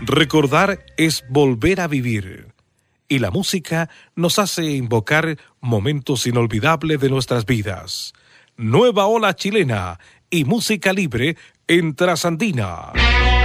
Recordar es volver a vivir. Y la música nos hace invocar momentos inolvidables de nuestras vidas. Nueva ola chilena y música libre en Trasandina.